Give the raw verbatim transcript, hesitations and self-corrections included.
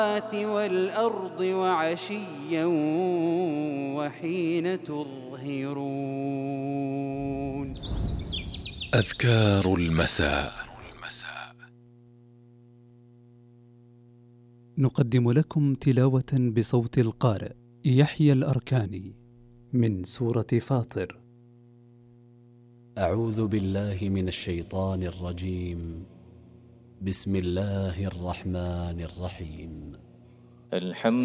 والأرض وعشيا وحين تظهرون. أذكار المساء. نقدم لكم تلاوة بصوت القارئ يحيى الأركاني من سورة فاطر. أعوذ بالله من الشيطان الرجيم. بسم الله الرحمن الرحيم. الحمد